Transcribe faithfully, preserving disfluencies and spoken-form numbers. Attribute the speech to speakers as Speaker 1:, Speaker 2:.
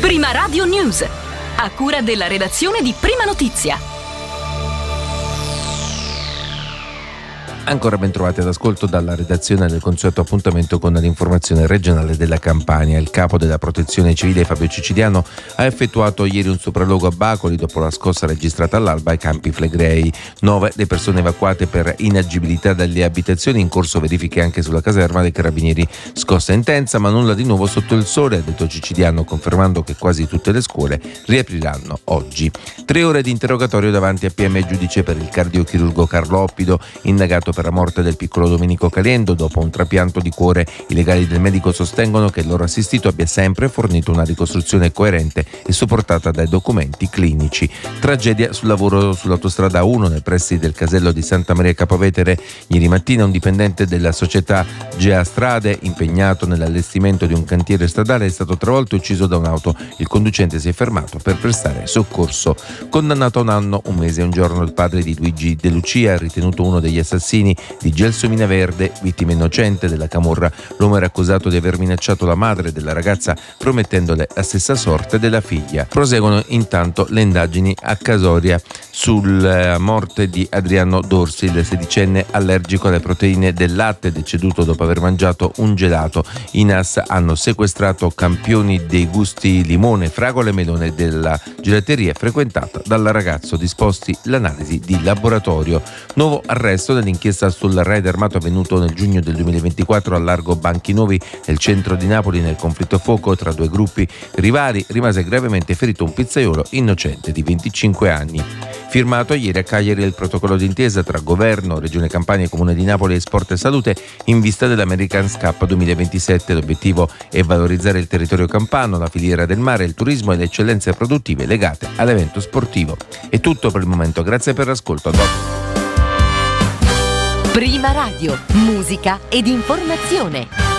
Speaker 1: Prima Radio News, a cura della redazione di Prima Notizia.
Speaker 2: Ancora ben trovati all'ascolto dalla redazione del consueto appuntamento con l'informazione regionale della Campania. Il capo della Protezione Civile Fabio Ciciliano ha effettuato ieri un sopralluogo a Bacoli dopo la scossa registrata all'alba ai Campi Flegrei. Nove le persone evacuate per inagibilità dalle abitazioni, in corso verifiche anche sulla caserma dei Carabinieri. Scossa intensa ma nulla di nuovo sotto il sole, ha detto Ciciliano, confermando che quasi tutte le scuole riapriranno oggi. Tre ore di interrogatorio davanti a P M giudice per il cardiochirurgo Carlo Oppido, indagato per la morte del piccolo Domenico Caliendo dopo un trapianto di cuore. I legali del medico sostengono che il loro assistito abbia sempre fornito una ricostruzione coerente e supportata dai documenti clinici. Tragedia sul lavoro sull'autostrada uno nei pressi del casello di Santa Maria Capovetere. Ieri mattina un dipendente della società Gea Strade, impegnato nell'allestimento di un cantiere stradale, è stato travolto e ucciso da un'auto. Il conducente si è fermato per prestare soccorso. Condannato a un anno, un mese e un giorno il padre di Luigi De Lucia, ritenuto uno degli assassini di Gelsomina Verde, vittima innocente della camorra. L'uomo era accusato di aver minacciato la madre della ragazza promettendole la stessa sorte della figlia. Proseguono intanto le indagini a Casoria sulla morte di Adriano Dorsi, il sedicenne allergico alle proteine del latte, deceduto dopo aver mangiato un gelato. I N A S hanno sequestrato campioni dei gusti limone, fragola e melone della gelateria frequentata dal ragazzo, disposti l'analisi di laboratorio. Nuovo arresto nell'inchiesta sul raid armato avvenuto nel giugno del duemilaventiquattro a largo Banchi Nuovi, nel centro di Napoli. Nel conflitto a fuoco tra due gruppi rivali rimase gravemente ferito un pizzaiolo innocente di venticinque anni. Firmato ieri a Cagliari il protocollo d'intesa tra Governo, Regione Campania, Comune di Napoli e Sport e Salute in vista dell'America's Cup duemilaventisette. L'obiettivo è valorizzare il territorio campano, la filiera del mare, il turismo e le eccellenze produttive legate all'evento sportivo. È tutto per il momento, grazie per l'ascolto.
Speaker 1: Prima Radio, musica ed informazione.